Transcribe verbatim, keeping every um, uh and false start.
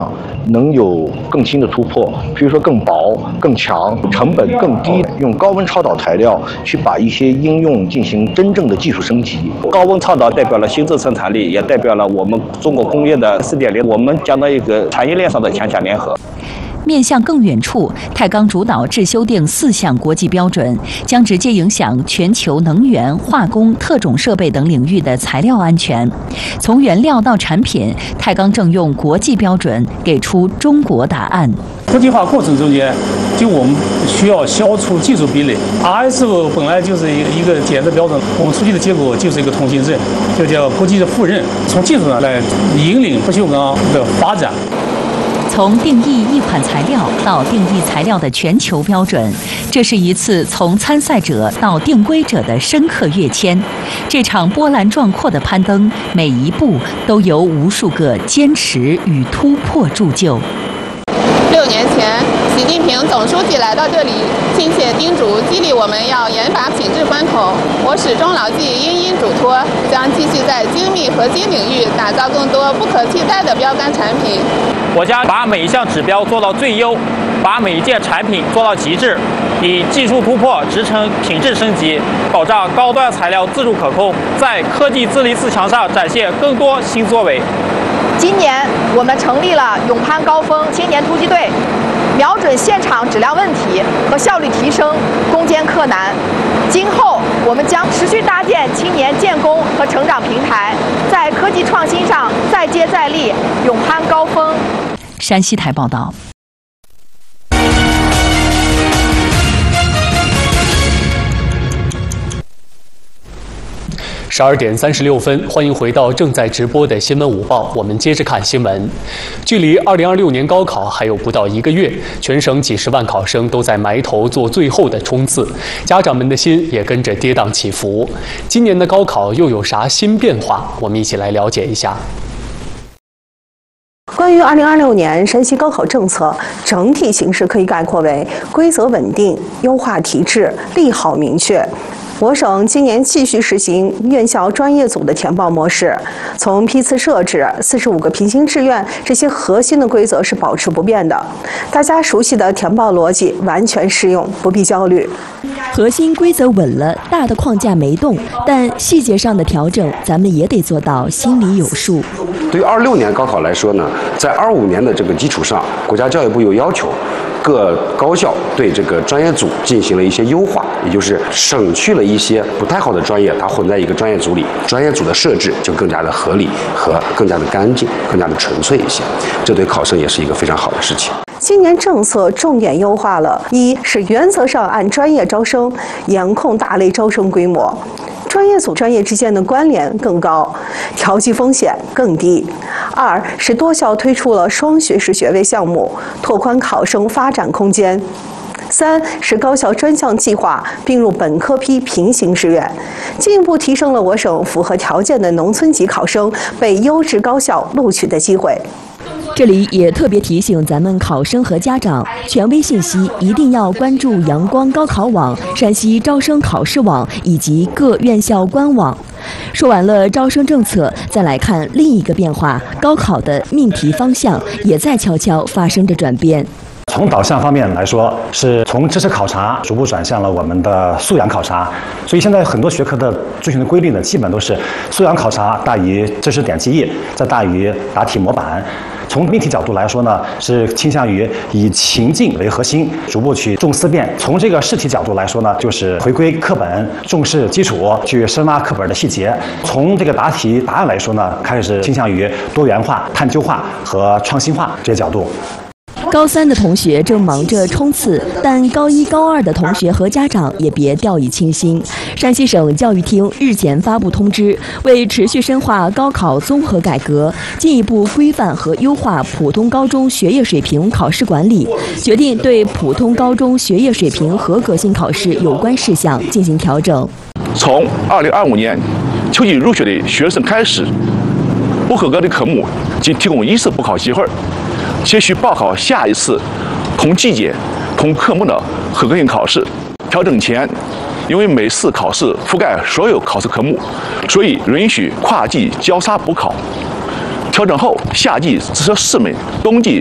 能有更新的突破，比如说更薄、更强、成本更低，用高温超导材料去把一些应用进行真正的技术升级。 高温超导代表了新质生产力，也代表了我们中国工业的四点零，我们将到一个产业链上的强强联合。 面向更远处，太钢主导制修订四项国际标准，将直接影响全球能源、化工、特种设备等领域的材料安全。从原料到产品，太钢正用国际标准给出中国答案。 国际化过程中间，就我们需要消除技术壁垒。I S O 本来就是一个一个检测标准，我们出具的结果就是一个通行证，就叫国际的负认。从技术上来引领不锈钢的发展。 从定义一款材料到定义材料的全球标准，这是一次从参赛者到定规者的深刻跃迁。这场波澜壮阔的攀登，每一步都由无数个坚持与突破铸就。 六年前，习近平总书记来到这里，亲切叮嘱激励我们要严把品质关口。我始终牢记殷殷嘱托，将继续在精密核心领域打造更多不可替代的标杆产品。 我将把每一项指标做到最优，把每一件产品做到极致，以技术突破支撑品质升级，保障高端材料自主可控，在科技自立自强上展现更多新作为。 今年我们成立了勇攀高峰青年突击队，瞄准现场质量问题和效率提升，攻坚克难。今后我们将持续搭建青年建功和成长平台，在科技创新上再接再厉，勇攀高峰。 山西台报道。 十二点三十六分，欢迎回到正在直播的新闻午报，我们接着看新闻。距离二零二六年高考还有不到一个月，全省几十万考生都在埋头做最后的冲刺，家长们的心也跟着跌宕起伏。今年的高考又有啥新变化？我们一起来了解一下。 关于二零二六年山西高考政策，整体形势可以概括为规则稳定、优化提质、利好明确。我省今年继续实行院校专业组的填报模式，从批次设置、四十五个平行志愿这些核心的规则是保持不变的，大家熟悉的填报逻辑完全适用，不必焦虑。 核心规则稳了，大的框架没动，但细节上的调整，咱们也得做到心里有数。 对于二六年高考来说呢，在二五年的这个基础上，国家教育部有要求。各高校对这个专业组进行了一些优化，也就是省去了一些不太好的专业，它混在一个专业组里，专业组的设置就更加的合理和更加的干净，更加的纯粹一些。这对考生也是一个非常好的事情。 今年政策重点优化了：一是原则上按专业招生，严控大类招生规模。专业组专业之间的关联更高，调剂风险更低。二是多校推出了双学士学位项目，拓宽考生发展空间。三是高校专项计划并入本科批平行志愿，进一步提升了我省符合条件的农村籍考生被优质高校录取的机会。 这里也特别提醒咱们考生和家长，权威信息一定要关注阳光高考网、山西招生考试网以及各院校官网。说完了招生政策，再来看另一个变化，高考的命题方向也在悄悄发生着转变。 从导向方面来说，是从知识考察逐步转向了我们的素养考察，所以现在很多学科的遵循的规律呢，基本都是素养考察大于知识点记忆，再大于答题模板。从命题角度来说呢，是倾向于以情境为核心，逐步去重思辨。从这个试题角度来说呢，就是回归课本，重视基础，去深挖课本的细节。从这个答题答案来说呢，开始倾向于多元化、探究化和创新化这些角度。 高三的同学正忙着冲刺，但高一、高二的同学和家长也别掉以轻心。山西省教育厅日前发布通知，为持续深化高考综合改革，进一步规范和优化普通高中学业水平考试管理，决定对普通高中学业水平合格性考试有关事项进行调整。 从二零二五年秋季入学的学生开始，不合格的科目仅提供一次补考机会，且需报考下一次同季节、同科目的合格性考试。调整前，因为每次考试覆盖所有考试科目，所以允许跨季交叉补考。 调整后，夏季只设四门，冬季